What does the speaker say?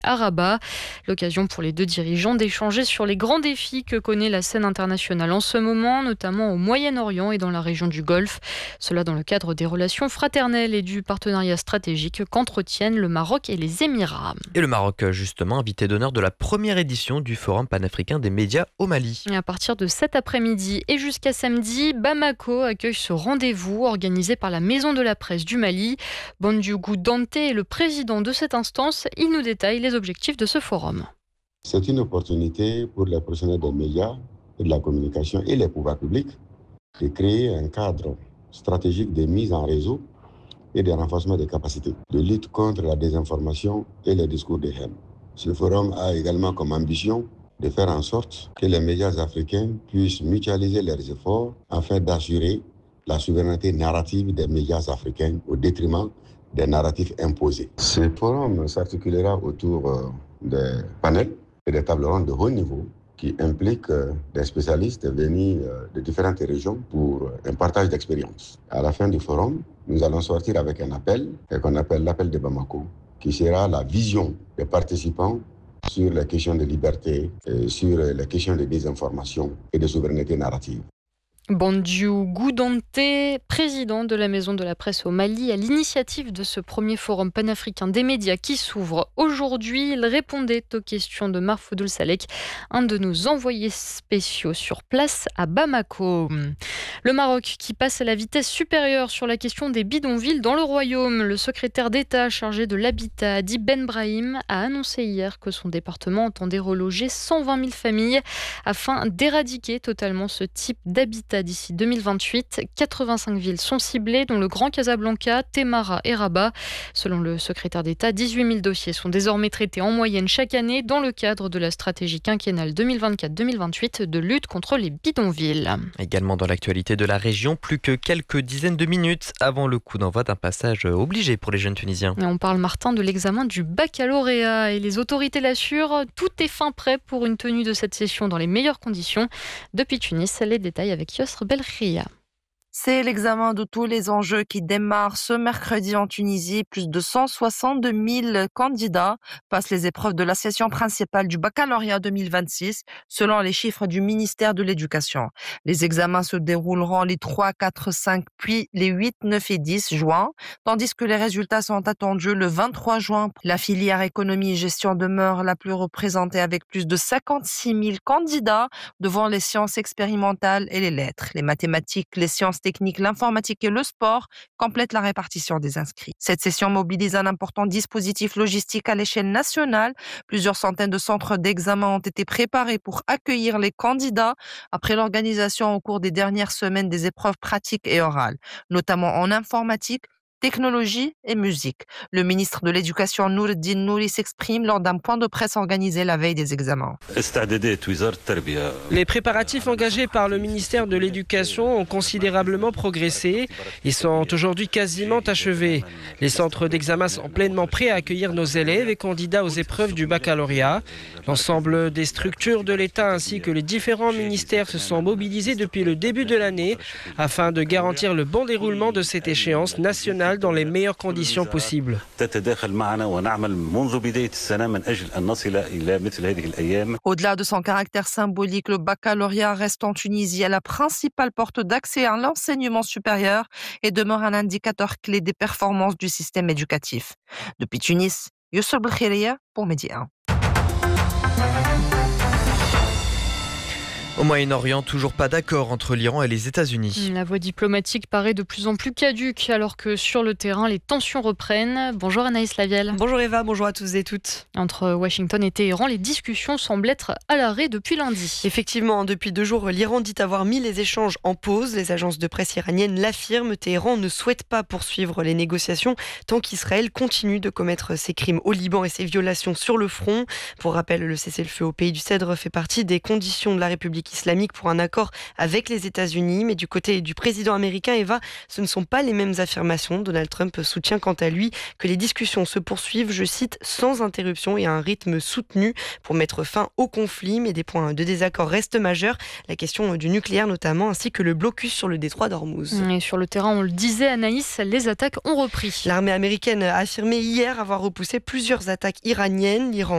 à Rabat. L'occasion pour les deux dirigeants d'échanger sur les grands défis que connaît la scène internationale en ce moment, notamment au Moyen-Orient et dans la région du Golfe. Cela dans le cadre des relations fraternelles et du partenariat stratégique qu'entretiennent le Maroc et les Émirats. Et le Maroc, justement, invité d'honneur de la première édition du Forum panafricain des médias au Mali. Et à partir de cet après-midi et jusqu'à samedi, Bamako accueille ce rendez-vous organisé par la Maison de la Presse du Mali. Bandiougou Dante est le président de cette instance. Il nous détaille les objectifs de ce forum. C'est une opportunité pour les professionnels des médias et de la communication et les pouvoirs publics de créer un cadre stratégique de mise en réseau et de renforcement des capacités de lutte contre la désinformation et les discours de haine. Ce forum a également comme ambition de faire en sorte que les médias africains puissent mutualiser leurs efforts afin d'assurer la souveraineté narrative des médias africains au détriment des narratifs imposés. Ce forum s'articulera autour des panels et des tables rondes de haut niveau qui impliquent des spécialistes venus de différentes régions pour un partage d'expériences. À la fin du forum, nous allons sortir avec un appel qu'on appelle l'appel de Bamako, qui sera la vision des participants sur les questions de liberté, sur les questions de désinformation et de souveraineté narrative. Bandiougou Dante, président de la Maison de la Presse au Mali, à l'initiative de ce premier forum panafricain des médias qui s'ouvre aujourd'hui. Il répondait aux questions de Mahfoudoul Salek, un de nos envoyés spéciaux sur place à Bamako. Le Maroc qui passe à la vitesse supérieure sur la question des bidonvilles dans le royaume. Le secrétaire d'État chargé de l'habitat, Adi Ben Brahim, a annoncé hier que son département entendait reloger 120 000 familles afin d'éradiquer totalement ce type d'habitat d'ici 2028. 85 villes sont ciblées, dont le Grand Casablanca, Témara et Rabat. Selon le secrétaire d'État, 18 000 dossiers sont désormais traités en moyenne chaque année dans le cadre de la stratégie quinquennale 2024-2028 de lutte contre les bidonvilles. Également dans l'actualité de la région, plus que quelques dizaines de minutes avant le coup d'envoi d'un passage obligé pour les jeunes Tunisiens. Et on parle, Martin, de l'examen du baccalauréat et les autorités l'assurent. Tout est fin prêt pour une tenue de cette session dans les meilleures conditions. Depuis Tunis, les détails avec Yosr Belkhia. C'est l'examen de tous les enjeux qui démarre ce mercredi en Tunisie. Plus de 162 000 candidats passent les épreuves de la session principale du baccalauréat 2026, selon les chiffres du ministère de l'Éducation. Les examens se dérouleront les 3, 4, 5, puis les 8, 9 et 10 juin, tandis que les résultats sont attendus le 23 juin. La filière économie et gestion demeure la plus représentée avec plus de 56 000 candidats devant les sciences expérimentales et les lettres. Les mathématiques, les sciences techniques, l'informatique et le sport complètent la répartition des inscrits. Cette session mobilise un important dispositif logistique à l'échelle nationale. Plusieurs centaines de centres d'examen ont été préparés pour accueillir les candidats après l'organisation au cours des dernières semaines des épreuves pratiques et orales, notamment en informatique, technologie et musique. Le ministre de l'Éducation Noureddine Nouri s'exprime lors d'un point de presse organisé la veille des examens. Les préparatifs engagés par le ministère de l'Éducation ont considérablement progressé et sont aujourd'hui quasiment achevés. Les centres d'examen sont pleinement prêts à accueillir nos élèves et candidats aux épreuves du baccalauréat. L'ensemble des structures de l'État ainsi que les différents ministères se sont mobilisés depuis le début de l'année afin de garantir le bon déroulement de cette échéance nationale dans les meilleures conditions possibles. Au-delà de son caractère symbolique, le baccalauréat reste en Tunisie la principale porte d'accès à l'enseignement supérieur et demeure un indicateur clé des performances du système éducatif. Depuis Tunis, Youssef Belkhia pour Média 1. Au Moyen-Orient, toujours pas d'accord entre l'Iran et les États-Unis. La voie diplomatique paraît de plus en plus caduque alors que sur le terrain, les tensions reprennent. Bonjour Anaïs Lavielle. Bonjour Eva, bonjour à tous et toutes. Entre Washington et Téhéran, les discussions semblent être à l'arrêt depuis lundi. Effectivement, depuis 2 jours, l'Iran dit avoir mis les échanges en pause. Les agences de presse iraniennes l'affirment. Téhéran ne souhaite pas poursuivre les négociations tant qu'Israël continue de commettre ses crimes au Liban et ses violations sur le front. Pour rappel, le cessez-le-feu au pays du Cèdre fait partie des conditions de la République islamique pour un accord avec les États-Unis. Mais du côté du président américain, Eva, ce ne sont pas les mêmes affirmations. Donald Trump soutient quant à lui que les discussions se poursuivent, je cite, sans interruption et à un rythme soutenu pour mettre fin au conflit. Mais des points de désaccord restent majeurs. La question du nucléaire notamment, ainsi que le blocus sur le détroit d'Ormuz. Et sur le terrain, on le disait, Anaïs, les attaques ont repris. L'armée américaine a affirmé hier avoir repoussé plusieurs attaques iraniennes. L'Iran